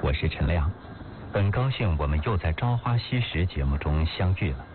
我是陈亮，很高兴我们又在《朝花夕拾》节目中相遇了。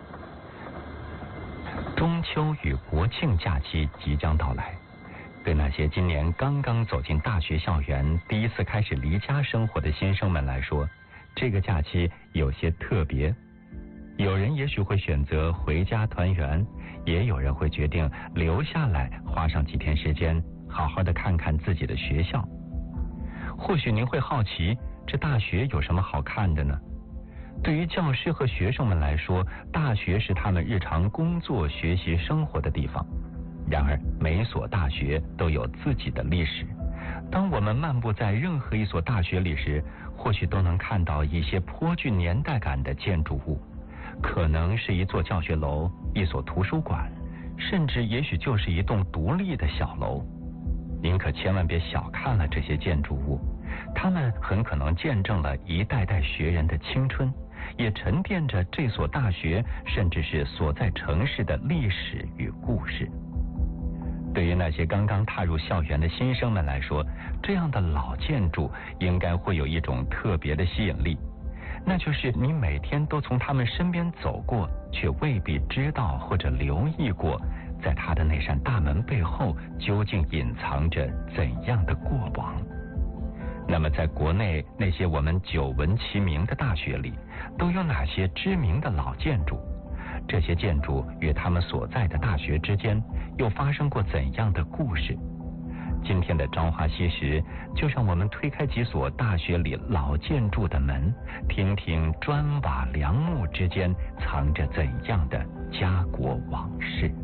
中秋与国庆假期即将到来，对那些今年刚刚走进大学校园、第一次开始离家生活的新生们来说，这个假期有些特别。有人也许会选择回家团圆，也有人会决定留下来，花上几天时间，好好的看看自己的学校。或许您会好奇，这大学有什么好看的呢？对于教师和学生们来说，大学是他们日常工作、学习、生活的地方。然而，每所大学都有自己的历史。当我们漫步在任何一所大学里时，或许都能看到一些颇具年代感的建筑物，可能是一座教学楼、一所图书馆，甚至也许就是一栋独立的小楼。您可千万别小看了这些建筑物，它们很可能见证了一代代学人的青春，也沉淀着这所大学甚至是所在城市的历史与故事。对于那些刚刚踏入校园的新生们来说，这样的老建筑应该会有一种特别的吸引力，那就是你每天都从他们身边走过，却未必知道或者留意过，在他的那扇大门背后究竟隐藏着怎样的过往。那么在国内那些我们久闻其名的大学里，都有哪些知名的老建筑？这些建筑与他们所在的大学之间又发生过怎样的故事？今天的朝花夕拾，就让我们推开几所大学里老建筑的门，听听砖瓦梁木之间藏着怎样的家国往事。